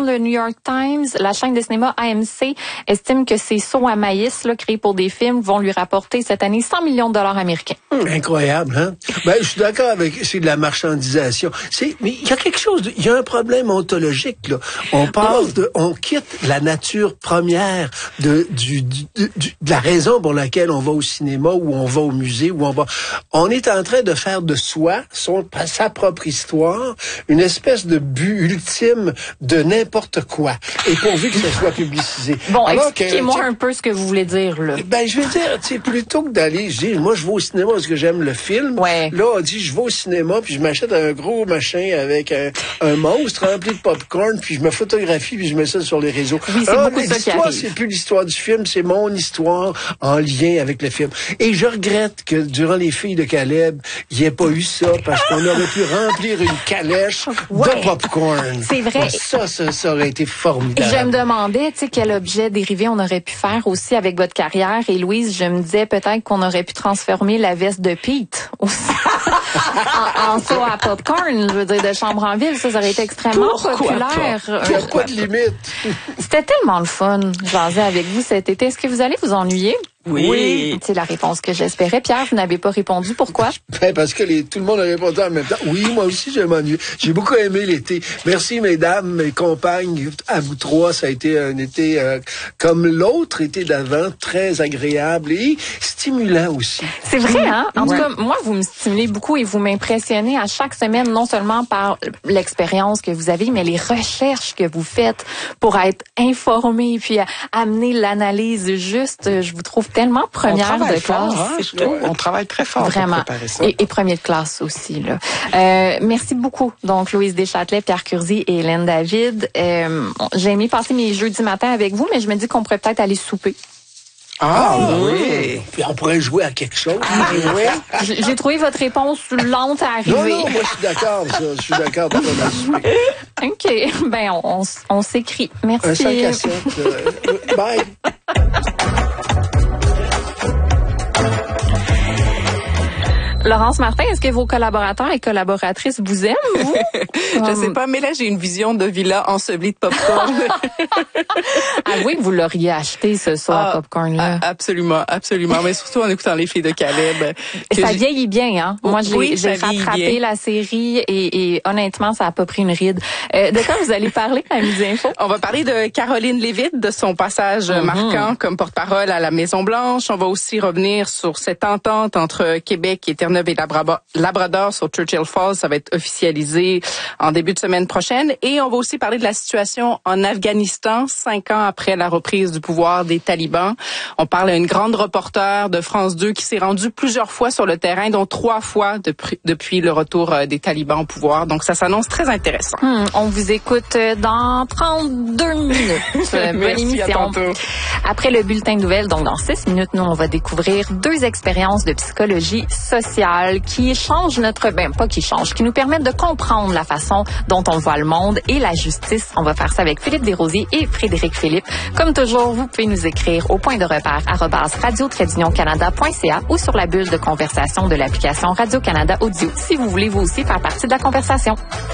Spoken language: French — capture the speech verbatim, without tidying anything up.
le New York Times, la chaîne de cinéma A M C estime que ces seaux à maïs là, créés pour des films vont lui rapporter cette année cent millions de dollars américains. Hum, incroyable, hein? Ben, je suis d'accord avec, c'est de la marchandisation. C'est, mais il y a quelque chose, de, il y a un problème ontologique, là. On passe de, on quitte la nature première de, du, du, du, de la raison pour laquelle on va au cinéma ou on va au musée ou on va, on est en train de faire de soi, son, sa propre histoire, une espèce de but ultime de n'importe quoi. Et pourvu que ce soit publicisé. Bon, alors expliquez-moi que, un peu ce que vous voulez dire, là. Ben, je veux dire, tu sais, plutôt que d'aller, je dis, moi, je vais au cinéma parce que j'aime le film. Ouais. Là, on dit, je vais au cinéma, puis je m'achète un gros machin avec un, un monstre rempli de popcorn, puis je me photographie, puis je mets ça sur les réseaux. Oui, c'est Alors, beaucoup ça qui l'histoire, arrive. c'est plus l'histoire du film, c'est mon histoire en lien avec le film. Et je regrette que durant les filles de Caleb, il n'y ait pas eu ça, parce qu'on aurait pu remplir une calèche Ouais. de popcorn. C'est vrai. Ça, ça, ça aurait été Et formidable. je me demandais, tu sais, quel objet dérivé on aurait pu faire aussi avec votre carrière. Et Louise, je me disais peut-être qu'on aurait pu transformer la veste de Pete aussi en, en seau à popcorn, je veux dire, de chambre en ville. Ça, ça aurait été extrêmement Pourquoi populaire. pas? Il n'y a pas de limite. C'était tellement le fun, jaser avec vous cet été. Est-ce que vous allez vous ennuyer? Oui. C'est la réponse que j'espérais. Pierre, vous n'avez pas répondu. Pourquoi? Ben, parce que les, tout le monde a répondu en même temps. Oui, moi aussi, je m'ennuie. J'ai beaucoup aimé l'été. Merci, mesdames, mes compagnes, à vous trois. Ça a été un été euh, comme l'autre été d'avant, très agréable et stimulant aussi. C'est vrai, hein? En Ouais. tout cas, moi, vous me stimulez beaucoup et vous m'impressionnez à chaque semaine, non seulement par l'expérience que vous avez, mais les recherches que vous faites pour être informé puis amener l'analyse juste. Je vous trouve tellement première On travaille de fort, classe. hein, je trouve. On travaille très fort Vraiment. pour préparer ça. Et, et premier de classe aussi, là. Euh, merci beaucoup. Donc, Louise Deschâtelet, Pierre Curzi et Hélène David. Euh, j'ai aimé passer mes jeudis matins avec vous, mais je me dis qu'on pourrait peut-être aller souper. Ah, oui. Puis on pourrait jouer à quelque chose. Oui. J'ai j'ai trouvé votre réponse lente à arriver. Non, non, moi, je suis d'accord, ça. Je suis d'accord pour le souper. OK. Ben, on, on, s- on s'écrit. Merci. Un cinq à sept. Euh, bye. Laurence Martin, est-ce que vos collaborateurs et collaboratrices vous aiment, vous? Je sais pas, mais là, j'ai une vision de villa ensevelie de popcorn. Avouez que vous l'auriez acheté, ce soir, Ah, popcorn-là. a- Absolument, absolument. Mais surtout en écoutant les filles de Caleb. que Ça j'ai- vieillit bien, hein? Moi, j'ai Oui, j'ai ça vieillit rattrapé bien. la série et, et honnêtement, ça a pas pris une ride. Euh, de quoi vous allez parler à Midi Info? On va parler de Caroline Lévitte, de son passage Mhm. marquant comme porte-parole à la Maison-Blanche. On va aussi revenir sur cette entente entre Québec et Terre-Neuve et Labrador, Labrador sur Churchill Falls. Ça va être officialisé en début de semaine prochaine. Et on va aussi parler de la situation en Afghanistan, cinq ans après la reprise du pouvoir des talibans. On parle à une grande reporter de France deux qui s'est rendue plusieurs fois sur le terrain, dont trois fois depuis, depuis le retour euh, des talibans au pouvoir. Donc, ça s'annonce très intéressant. Hmm, on vous écoute dans trente-deux minutes. Euh, Bonne Merci, émission. à tantôt. Après le bulletin de nouvelles, donc dans six minutes, nous, on va découvrir deux expériences de psychologie sociale qui changent notre, ben, pas qui changent, qui nous permettent de comprendre la façon dont on voit le monde et la justice. On va faire ça avec Philippe Desrosiers et Frédéric Philippe. Comme toujours, vous pouvez nous écrire au point de repère arobase radio trait d'union canada point c a ou sur la bulle de conversation de l'application Radio-Canada Audio si vous voulez vous aussi faire partie de la conversation.